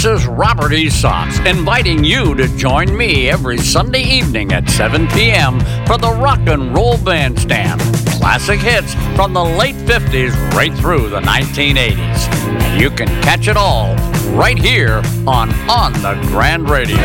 This is Robert E. Sox inviting you to join me every Sunday evening at 7 p.m. for the Rock and Roll Bandstand. Classic hits from the late 50s right through the 1980s. And you can catch it all right here on the Grand Radio.